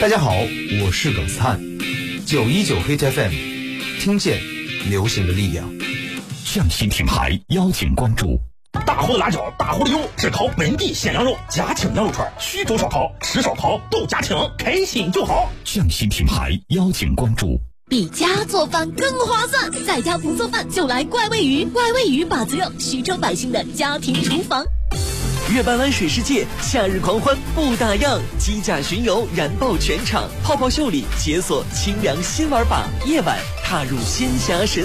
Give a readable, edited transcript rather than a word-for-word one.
大家好，我是耿斯坦，919 Hit FM， 听见流行的力量。 匠心品牌邀请关注。 大货的辣椒，大货的油，只烤本地鲜羊肉，家庭羊肉串，徐州烧烤，吃烧烤都家庭，开心就好。 匠心品牌邀请关注。 比家做饭更划算，在家不做饭就来怪味鱼，怪味鱼把子肉，徐州百姓的家庭厨房。 月半湾水世界，夏日狂欢不打烊，机甲巡游燃爆全场，泡泡秀里解锁清凉新玩法，夜晚踏入仙侠神